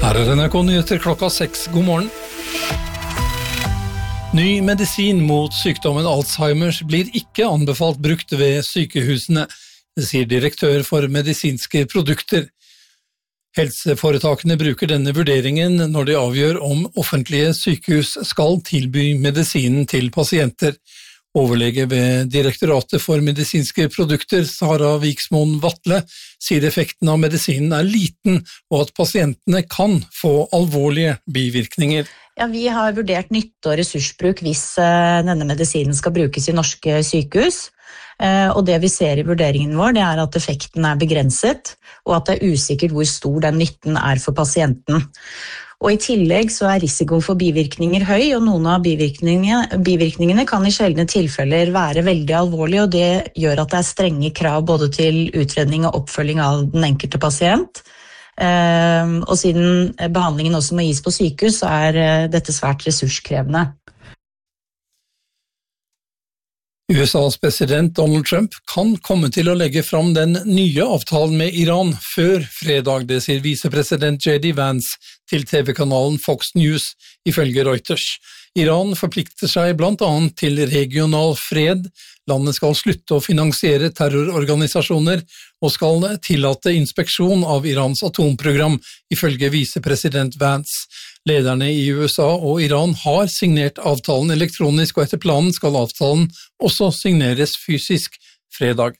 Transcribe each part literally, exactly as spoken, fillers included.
Her er N R K Nyheter klokka seks. God morgen. Ny medisin mot sykdommen Alzheimers blir ikke anbefalt brukt ved sykehusene, det sier direktør for medisinske produkter. Helseforetakene bruker denne vurderingen når de avgjør om offentlige sykehus skal tilby medisinen til pasienter. Overlege ved Direktoratet for medisinske produkter, Sara Viksmoen Vatle, sier effekten av medisinen er liten, og at pasientene kan få alvorlige bivirkninger. Ja, vi har vurdert nytte- og ressursbruk hvis uh, denne medisinen skal brukes i norske sykehus. Uh, og det vi ser i vurderingen vår, det er at effekten er begrenset, og at det er usikkert hvor stor den nytten er for pasienten. Og i tillegg så er risikoen for bivirkninger høy, og noen av bivirkningene, bivirkningene kan i sjeldne tilfeller være veldig alvorlige, og det gjør at det er strenge krav både til utredning og oppfølging av den enkelte pasient. Uh, og siden behandlingen også må gis på sykehus, så er uh, dette svært ressurskrevende. U S A's president Donald Trump kan komme til å legge fram den nye avtalen med Iran før fredag, det sier visepresident J D Vance til T V-kanalen Fox News, ifølge Reuters. Iran forplikter seg blant annet til regional fred, landet skal slutte å finansiere terrororganisasjoner og skal tillate inspeksjon av Irans atomprogram, ifølge visepresident Vance. Lederne i U S A og Iran har signert avtalen elektronisk, og etter planen skal avtalen også signeres fysisk fredag.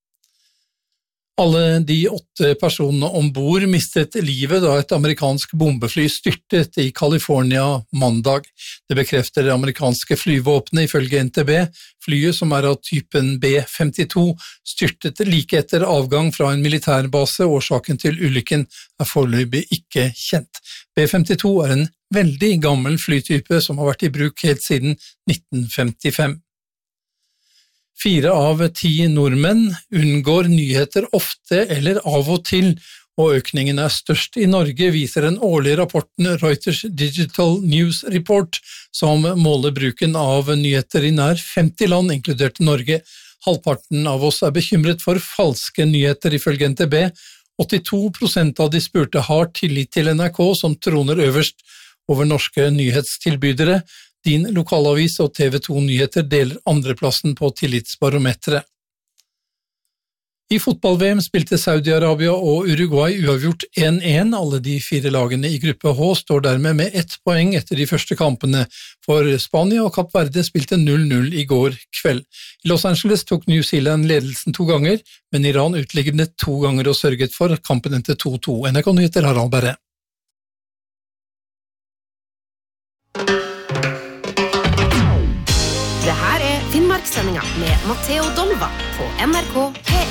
Alle de åtte personene ombord mistet livet da et amerikansk bombefly styrtet i California mandag. Det bekrefter det amerikanske flyvåpenet ifølge N T B. Flyet, som er av typen B femtito, styrtet like etter avgang fra en militærbase. Årsaken til ulykken er foreløpig ikke kjent. B femtito er en veldig gammel flytype som har vært i bruk helt siden nitten femtifem. Fire av ti nordmenn unngår nyheter ofte eller av og til, og økningen er størst i Norge, viser den årlige rapporten Reuters Digital News Report, som måler bruken av nyheter i nær femti land, inkludert Norge. Halvparten av oss er bekymret for falske nyheter, ifølge N T B. åttito prosent av de spurte har tillit til N R K, som troner øverst over norske nyhetstilbydere. Din lokalavis og T V to Nyheter deler andreplassen på tillitsbarometeret. I fotball-V M spilte Saudi-Arabia og Uruguay uavgjort én én. Alle de fire lagene i gruppe H står dermed med ett poeng etter de første kampene, for Spania og Kapp Verde spilte null null i går kveld. I Los Angeles tok New Zealand ledelsen to ganger, men Iran utlignet to ganger og sørget for at kampen endte to to. N R K Nyheter, Harald Berre. Det her er Finnmarkssendinga med Matteo Dolva på N R K P